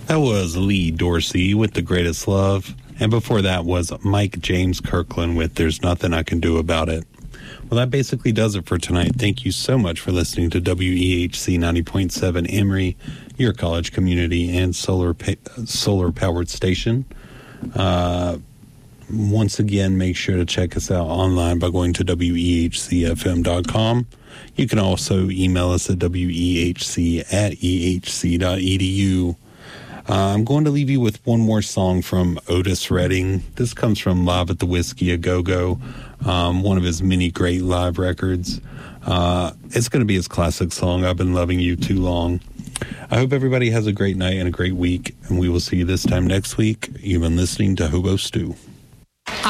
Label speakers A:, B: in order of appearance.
A: That was Lee Dorsey with The Greatest Love. And before that was Mike James Kirkland with There's Nothing I Can Do About It. Well, that basically does it for tonight. Thank you so much for listening to WEHC 90.7 Emory, your college community and solar-powered station. Once again, make sure to check us out online by going to wehcfm.com. You can also email us at wehc@ehc.edu. I'm going to leave you with one more song from Otis Redding. This comes from Live at the Whiskey A Go-Go, one of his many great live records. It's going to be his classic song, I've Been Loving You Too Long. I hope everybody has a great night and a great week, and we will see you this time next week. You've been listening to Hobo Stew.